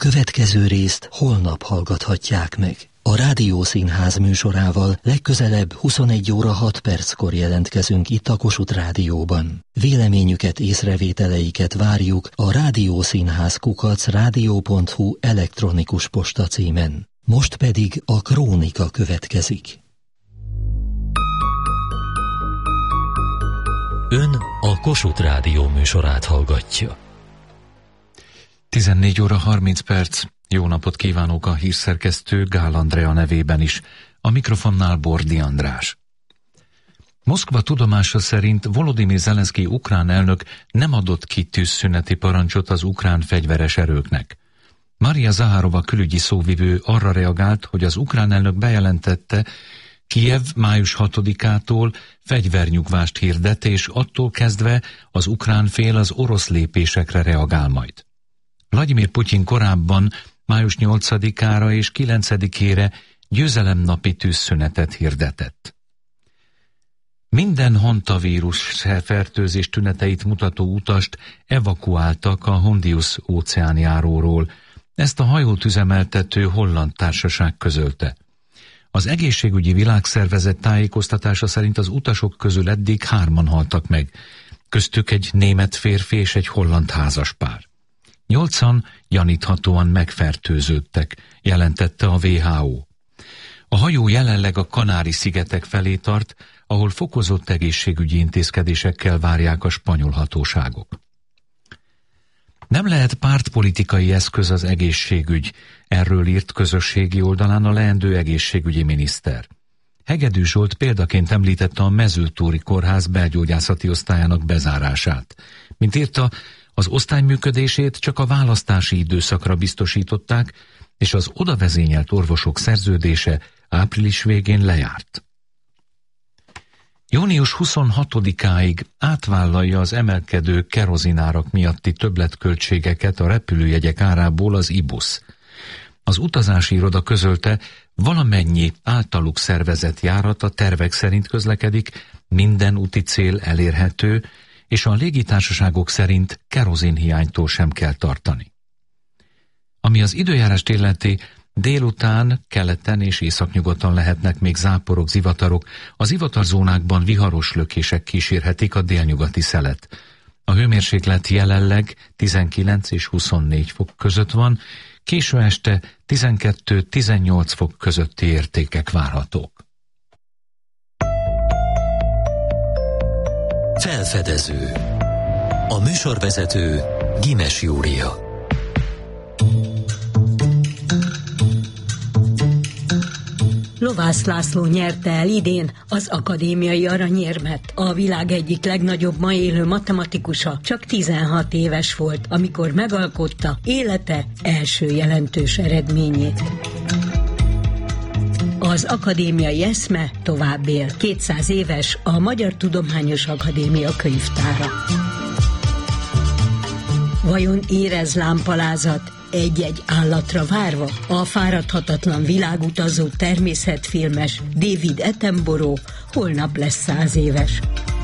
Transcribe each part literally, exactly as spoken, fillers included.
következő részt holnap hallgathatják meg. A Rádiószínház műsorával legközelebb huszonegy óra hat perckor jelentkezünk itt a Kossuth Rádióban. Véleményüket, észrevételeiket várjuk a rádiószínház kukac rádió pont hu elektronikus posta címen. Most pedig a Krónika következik. Ön a Kossuth Rádió műsorát hallgatja. tizennégy óra harminc perc. Jó napot kívánok a hírszerkesztő Gál Andrea nevében is. A mikrofonnál Bordi András. Moszkva tudomása szerint Volodymyr Zelenszkij ukrán elnök nem adott ki tűzszüneti parancsot az ukrán fegyveres erőknek. Maria Zaharova külügyi szóvivő arra reagált, hogy az ukrán elnök bejelentette, Kijev május hatodikától fegyvernyugvást hirdet, és attól kezdve az ukrán fél az orosz lépésekre reagál majd. Vladimir Putyin korábban május nyolcadikára és kilencedikére győzelemnapi tűzszünetet hirdetett. Minden hantavírus fertőzés tüneteit mutató utast evakuáltak a Hondius óceánjáróról. Ezt a hajót üzemeltető holland társaság közölte. Az egészségügyi világszervezet tájékoztatása szerint az utasok közül eddig hárman haltak meg, köztük egy német férfi és egy holland házaspár. Nyolcan gyaníthatóan megfertőződtek, jelentette a dupla vé há ó. A hajó jelenleg a Kanári-szigetek felé tart, ahol fokozott egészségügyi intézkedésekkel várják a spanyol hatóságok. Nem lehet pártpolitikai eszköz az egészségügy, erről írt közösségi oldalán a leendő egészségügyi miniszter. Hegedű Zsolt példaként említette a Mezőtúri Kórház belgyógyászati osztályának bezárását. Mint írta, az osztály működését csak a választási időszakra biztosították, és az odavezényelt orvosok szerződése április végén lejárt. június huszonhatodikáig átvállalja az emelkedő kerozinárak miatti többletköltségeket a repülőjegyek árából az i busz. Az utazási iroda közölte, valamennyi általuk szervezett járat a tervek szerint közlekedik, minden úti cél elérhető, és a légitársaságok szerint kerozinhiánytól sem kell tartani. Ami az időjárást illeti, délután keleten és északnyugaton lehetnek még záporok, zivatarok, az zivatarzónákban viharos lökések kísérhetik a délnyugati szelet. A hőmérséklet jelenleg tizenkilenc és huszonnégy fok között van, késő este tizenkettő-tizennyolc fok közötti értékek várhatók. Felfedező. A műsorvezető Gimes Júlia. Lovász László nyerte el idén az akadémiai aranyérmet. A világ egyik legnagyobb ma élő matematikusa csak tizenhat éves volt, amikor megalkotta élete első jelentős eredményét. Az akadémiai eszme tovább él. kétszáz éves a Magyar Tudományos Akadémia könyvtára. Vajon érez lámpalázat egy-egy állatra várva? A fáradhatatlan világutazó természetfilmes David Attenborough holnap lesz száz éves.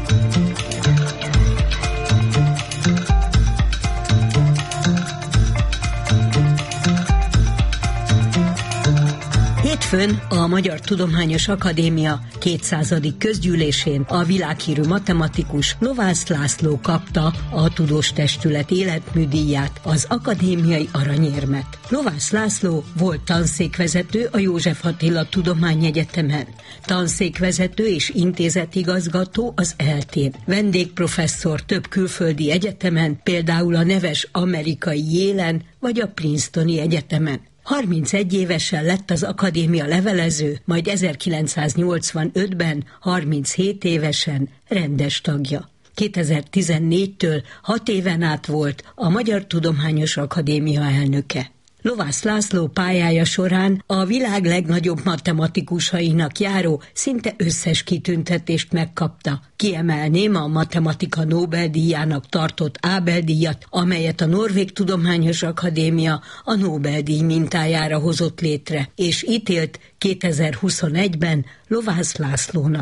Hétfőn a Magyar Tudományos Akadémia kétszázadik közgyűlésén a világhírű matematikus Lovász László kapta a Tudós Testület életműdíját, az akadémiai aranyérmet. Lovász László volt tanszékvezető a József Attila Tudományegyetemen, tanszékvezető és intézetigazgató az eltén, vendégprofesszor több külföldi egyetemen, például a neves amerikai Yale-en vagy a Princetoni Egyetemen. harmincegy évesen lett az akadémia levelező, majd ezerkilencszáznyolcvanötben harminchét évesen rendes tagja. kétezer-tizennégytől hat éven át volt a Magyar Tudományos Akadémia elnöke. Lovász László pályája során a világ legnagyobb matematikusainak járó szinte összes kitüntetést megkapta. Kiemelném a matematika Nobel-díjának tartott Abel-díjat, amelyet a Norvég Tudományos Akadémia a Nobel-díj mintájára hozott létre, és ítélt kétezer-huszonegyben Lovász Lászlónak.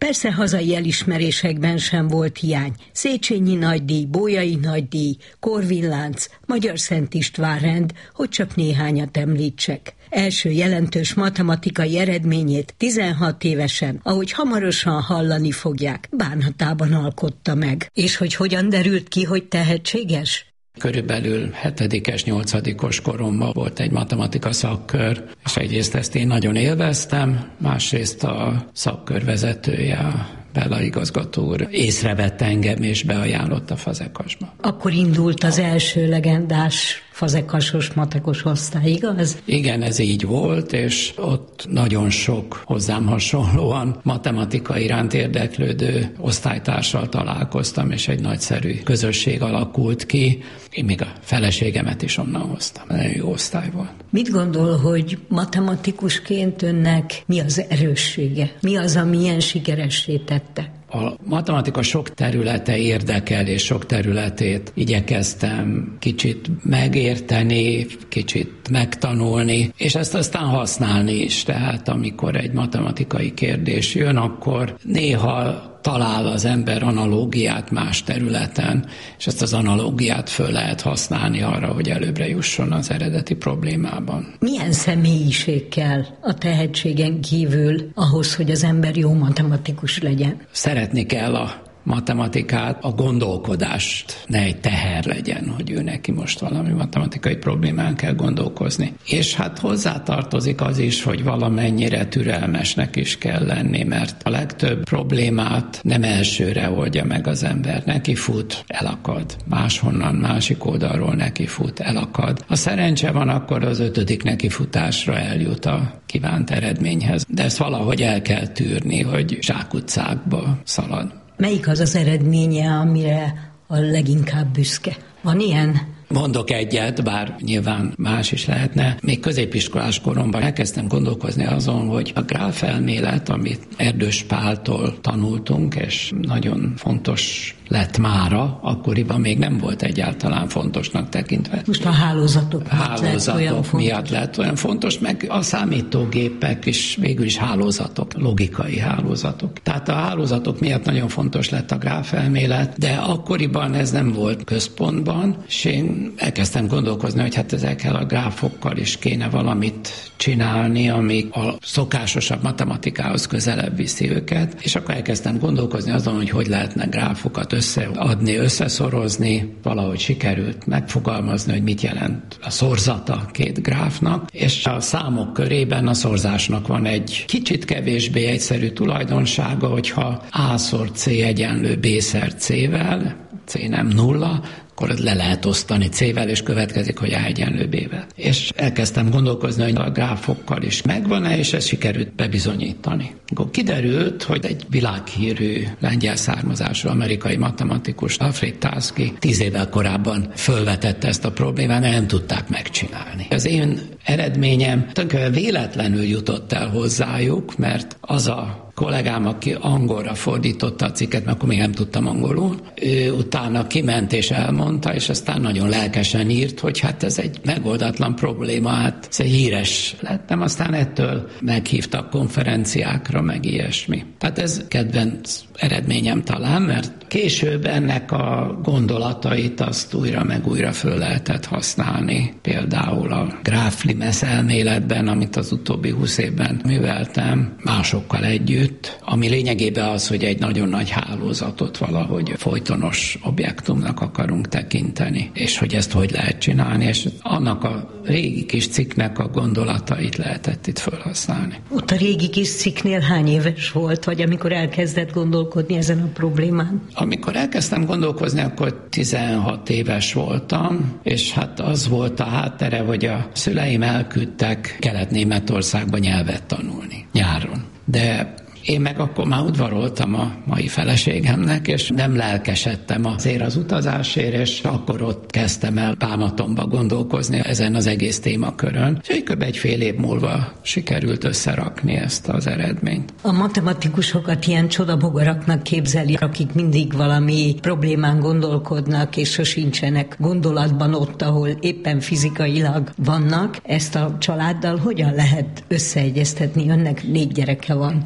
Persze hazai elismerésekben sem volt hiány. Széchenyi nagydíj, Bolyai nagydíj, Korvin Lánc, Magyar Szent István rend, hogy csak néhányat említsek. Első jelentős matematikai eredményét tizenhat évesen, ahogy hamarosan hallani fogják, Bánhatában alkotta meg. És hogy hogyan derült ki, hogy tehetséges? Körülbelül hetedikes, nyolcadikos koromban volt egy matematika szakkör, és egyrészt ezt én nagyon élveztem, másrészt a szakkör vezetője, Bella igazgató úr észrevett engem, és beajánlott a Fazekasba. Akkor indult az első legendás fazekasos matekos osztály, igaz? Igen, ez így volt, és ott nagyon sok hozzám hasonlóan matematika iránt érdeklődő osztálytársal találkoztam, és egy nagyszerű közösség alakult ki. Én még a feleségemet is onnan hoztam. Nagyon jó osztály volt. Mit gondol, hogy matematikusként önnek mi az erőssége? Mi az, ami ilyen sikeressé tette? A matematika sok területe érdekel, és sok területét igyekeztem kicsit megérteni, kicsit megtanulni, és ezt aztán használni is. Tehát amikor egy matematikai kérdés jön, akkor néha talál az ember analógiát más területen, és ezt az analógiát föl lehet használni arra, hogy előbbre jusson az eredeti problémában. Milyen személyiség kell a tehetségen kívül ahhoz, hogy az ember jó matematikus legyen? Szeretni kell a matematikát, a gondolkodást, ne egy teher legyen, hogy ő neki most valami matematikai problémán kell gondolkozni. És hát hozzátartozik az is, hogy valamennyire türelmesnek is kell lenni, mert a legtöbb problémát nem elsőre oldja meg az ember. Neki fut, elakad. Máshonnan, másik oldalról neki fut, elakad. Ha szerencse van, akkor az ötödik nekifutásra eljut a kívánt eredményhez. De ezt valahogy el kell tűrni, hogy zsákutcákba szalad. Melyik az az eredménye, amire a leginkább büszke? Van ilyen? Mondok egyet, bár nyilván más is lehetne. Még középiskolás koromban elkezdtem gondolkozni azon, hogy a gráfelmélet, amit Erdős Páltól tanultunk, és nagyon fontos lett mára, akkoriban még nem volt egyáltalán fontosnak tekintve. Most a hálózatok, hálózatok lett olyan miatt lett olyan fontos, meg a számítógépek is végül is hálózatok, logikai hálózatok. Tehát a hálózatok miatt nagyon fontos lett a gráfelmélet, de akkoriban ez nem volt központban, és én elkezdtem gondolkozni, hogy hát ezekkel a gráfokkal is kéne valamit csinálni, ami a szokásosabb matematikához közelebb viszi őket, és akkor elkezdtem gondolkozni azon, hogy hogy lehetne gráfokat összeadni, összeszorozni, valahogy sikerült megfogalmazni, hogy mit jelent a szorzata két gráfnak, és a számok körében a szorzásnak van egy kicsit kevésbé egyszerű tulajdonsága, hogyha A-szor C egyenlő B-szer C-vel, C nem nulla, akkor le lehet osztani C-vel, és következik, hogy A egyenlő B-vel. És elkezdtem gondolkozni, hogy a gráfokkal is megvan-e, és ezt sikerült bebizonyítani. Akkor kiderült, hogy egy világhírű lengyel származású amerikai matematikus, Alfred Tarski tíz évvel korábban fölvetette ezt a problémát, nem tudták megcsinálni. Az én eredményem tulajdonképpen véletlenül jutott el hozzájuk, mert az a kollégám, aki angolra fordította a cikket, mert akkor még nem tudtam angolul, ő utána kiment és elmondta, és aztán nagyon lelkesen írt, hogy hát ez egy megoldatlan probléma, hát ez egy híres lettem, aztán ettől meghívtak konferenciákra, meg ilyesmi. Tehát ez kedvenc eredményem talán, mert később ennek a gondolatait azt újra meg újra föl lehetett használni. Például a gráflimes elméletben, amit az utóbbi húsz évben műveltem, másokkal együtt, ami lényegében az, hogy egy nagyon nagy hálózatot valahogy folytonos objektumnak akarunk tekinteni, és hogy ezt hogy lehet csinálni, és annak a régi kis cikknek a gondolatait lehetett itt felhasználni. Ott a régi kis cikknél hány éves volt, vagy amikor elkezdett gondolkodni ezen a problémán? Amikor elkezdtem gondolkozni, akkor tizenhat éves voltam, és hát az volt a háttere, hogy a szüleim elküldtek Kelet-Németországba nyelvet tanulni nyáron. De én meg akkor már udvaroltam a mai feleségemnek, és nem lelkesedtem azért az utazásért, és akkor ott kezdtem el Bámatonba gondolkozni ezen az egész témakörön. És kb. egy fél év múlva sikerült összerakni ezt az eredményt. A matematikusokat ilyen csodabogaraknak képzeli, akik mindig valami problémán gondolkodnak, és sosincsenek gondolatban ott, ahol éppen fizikailag vannak. Ezt a családdal hogyan lehet összeegyeztetni? Önnek négy gyereke van. Négy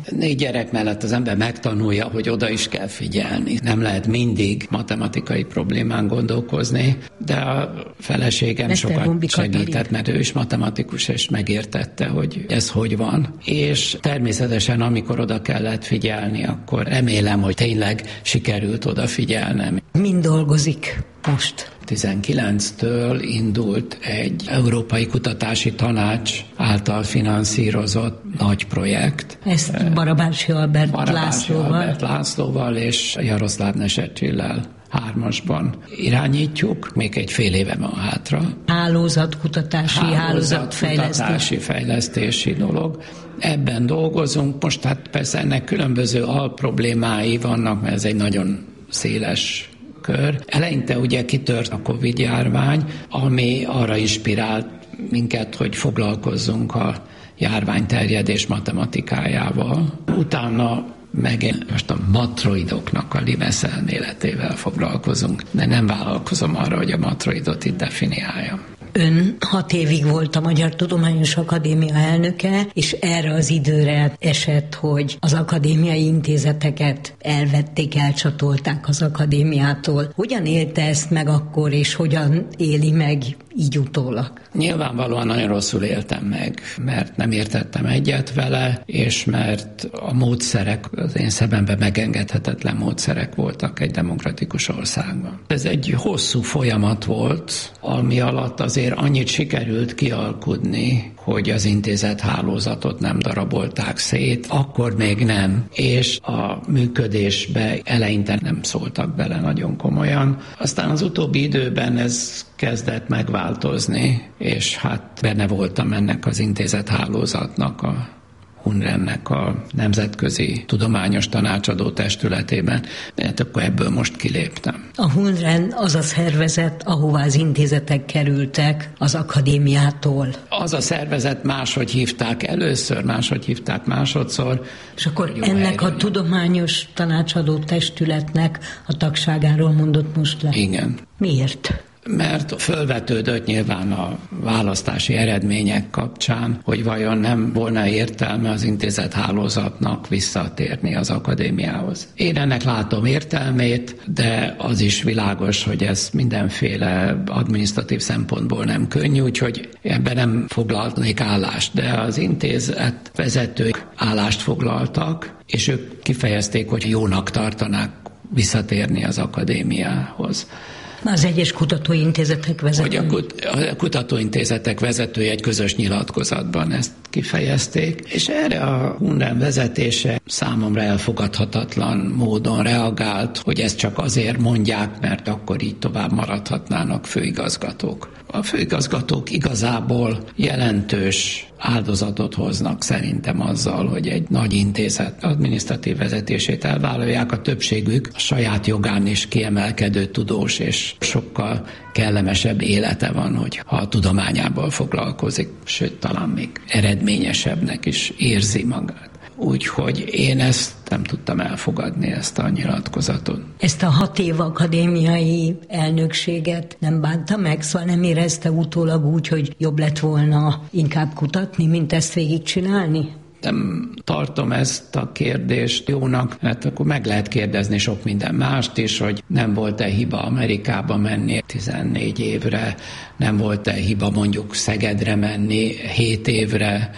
gyerek mellett az ember megtanulja, hogy oda is kell figyelni. Nem lehet mindig matematikai problémán gondolkozni, de a feleségem Mester sokat Gombi segített, Katalin. mert ő is matematikus, és megértette, hogy ez hogy van. És természetesen, amikor oda kellett figyelni, akkor remélem, hogy tényleg sikerült odafigyelnem. Mind dolgozik most? tizenkilenctől indult egy Európai Kutatási Tanács által finanszírozott nagy projekt. Ezt Barabási Albert Barabási Lászlóval. Albert Lászlóval és Jaroszláv Nesecsillel hármasban irányítjuk. Még egy fél éve van hátra. Hálózatkutatási, hálózatfejlesztés. Hálózatkutatási, fejlesztési dolog. Ebben dolgozunk. Most hát persze ennek különböző alproblémái vannak, mert ez egy nagyon széles kör. Eleinte ugye kitört a Covid-járvány, ami arra inspirált minket, hogy foglalkozzunk a járványterjedés matematikájával. Utána meg most a matroidoknak a Limes elméletével foglalkozunk, de nem vállalkozom arra, hogy a matroidot itt definiáljam. Ön hat évig volt a Magyar Tudományos Akadémia elnöke, és erre az időre esett, hogy az akadémiai intézeteket elvették, elcsatolták az akadémiától. Hogyan élte ezt meg akkor, és hogyan éli meg így utólag? Nyilvánvalóan nagyon rosszul éltem meg, mert nem értettem egyet vele, és mert a módszerek, az én szememben megengedhetetlen módszerek voltak egy demokratikus országban. Ez egy hosszú folyamat volt, ami alatt azért annyit sikerült kialkudni, hogy az intézet hálózatot nem darabolták szét, akkor még nem, és a működésbe eleinte nem szóltak bele nagyon komolyan. Aztán az utóbbi időben ez kezdett megváltozni, és hát benne voltam ennek az intézet hálózatnak, a UNREN-nek a Nemzetközi Tudományos Tanácsadó Testületében, de hát akkor ebből most kiléptem. A UNREN az a szervezet, ahová az intézetek kerültek az akadémiától. Az a szervezet máshogy hívták először, máshogy hívták másodszor. És akkor ennek a Tudományos Tanácsadó Testületnek a tagságáról mondott most le? Igen. Miért? Mert fölvetődött nyilván a választási eredmények kapcsán, hogy vajon nem volna értelme az intézet hálózatnak visszatérni az akadémiához. Én ennek látom értelmét, de az is világos, hogy ez mindenféle adminisztratív szempontból nem könnyű, úgyhogy ebben nem foglalnék állást, de az intézet vezetők állást foglaltak, és ők kifejezték, hogy jónak tartanák visszatérni az akadémiához. Az egyes kutatóintézetek vezetői. Hogy a kutatóintézetek vezetői egy közös nyilatkozatban ezt kifejezték, és erre a UNREN vezetése számomra elfogadhatatlan módon reagált, hogy ezt csak azért mondják, mert akkor így tovább maradhatnának főigazgatók. A főigazgatók igazából jelentős áldozatot hoznak szerintem azzal, hogy egy nagy intézet adminisztratív vezetését elvállalják, a többségük a saját jogán is kiemelkedő tudós, és sokkal kellemesebb élete van, hogy ha a tudományával foglalkozik, sőt, talán még eredményesebbnek is érzi magát. Úgyhogy én ezt nem tudtam elfogadni, ezt a nyilatkozatot. Ezt a hat év akadémiai elnökséget nem bánta meg, szóval nem érezte utólag úgy, hogy jobb lett volna inkább kutatni, mint ezt végigcsinálni? Nem tartom ezt a kérdést jónak, mert akkor meg lehet kérdezni sok minden mást is, hogy nem volt-e hiba Amerikába menni tizennégy évre, nem volt-e hiba mondjuk Szegedre menni hét évre.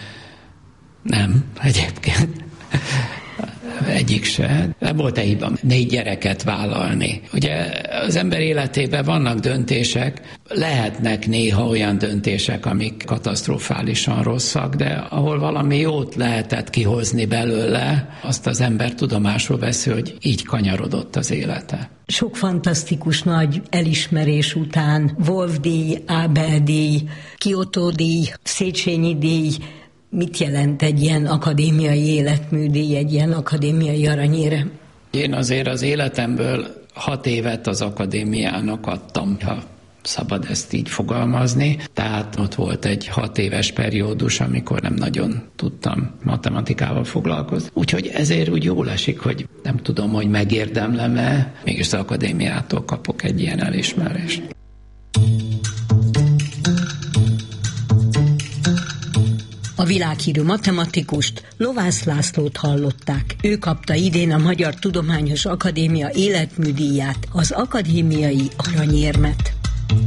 Nem, egyébként egyik se. Nem volt-e hiba négy gyereket vállalni. Ugye az ember életében vannak döntések, lehetnek néha olyan döntések, amik katasztrofálisan rosszak, de ahol valami jót lehetett kihozni belőle, azt az ember tudomásul veszi, hogy így kanyarodott az élete. Sok fantasztikus nagy elismerés után Wolf-díj, Ábel-díj, Kyoto-díj, Széchenyi díj, mit jelent egy ilyen akadémiai életműdíj, egy ilyen akadémiai aranyérem? Én azért az életemből hat évet az akadémiának adtam, ha szabad ezt így fogalmazni. Tehát ott volt egy hat éves periódus, amikor nem nagyon tudtam matematikával foglalkozni. Úgyhogy ezért úgy jól esik, hogy nem tudom, hogy megérdemlem-e, mégis az akadémiától kapok egy ilyen elismerést. A világhírű matematikust, Lovász Lászlót hallották. Ő kapta idén a Magyar Tudományos Akadémia életműdíját, az akadémiai aranyérmet.